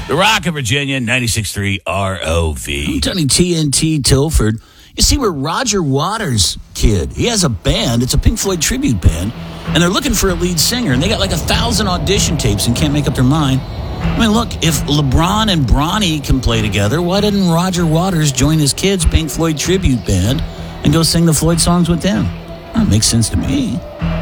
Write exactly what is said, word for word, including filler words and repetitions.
The Rock of Virginia, ninety-six point three R O V. I'm Tony T N T Tilford. You see, we're Roger Waters' kid. He has a band. It's a Pink Floyd tribute band. And they're looking for a lead singer. And they got like a thousand audition tapes and can't make up their mind. I mean, look, if LeBron and Bronny can play together, why didn't Roger Waters join his kids' Pink Floyd tribute band and go sing the Floyd songs with them? That makes sense to me.